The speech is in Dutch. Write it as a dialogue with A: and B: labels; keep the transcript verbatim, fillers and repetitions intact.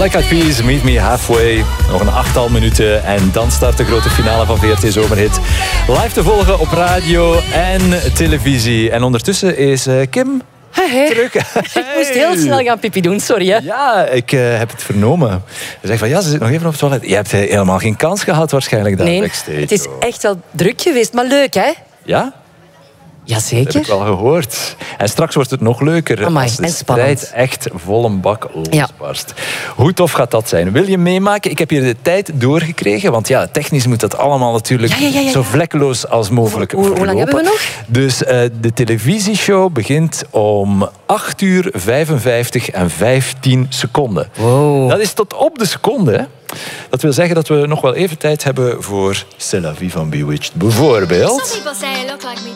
A: Black Eyed Peas, Meet Me Halfway. Nog een achttal minuten en dan start de grote finale van V R T Zomerhit. Live te volgen op radio en televisie. En ondertussen is uh, Kim...
B: Hey.
A: Terug.
B: Ik moest heel snel gaan pipi doen, sorry. Hè.
A: Ja, ik uh, heb het vernomen. Ze zegt van ja, ze zit nog even op het toilet. Je hebt uh, helemaal geen kans gehad waarschijnlijk daar
B: nee,
A: backstage.
B: Het is echt wel druk geweest, maar leuk, hè?
A: Ja?
B: Jazeker.
A: Dat heb ik wel gehoord. En straks wordt het nog leuker
B: Amai,
A: als de
B: en
A: strijd
B: spannend.
A: echt vol een bak losbarst.
B: Ja.
A: Hoe tof gaat dat zijn? Wil je meemaken? Ik heb hier de tijd doorgekregen, want ja, technisch moet dat allemaal natuurlijk
B: ja, ja, ja, ja.
A: zo vlekkeloos als mogelijk
B: Hoe, hoe, hoe lang hebben we nog?
A: Dus uh, de televisieshow begint om acht uur vijfenvijftig en vijftien seconden.
B: Wow.
A: Dat is tot op de seconde, hè? Dat wil zeggen dat we nog wel even tijd hebben voor C'est la vie van Bewitched, bijvoorbeeld.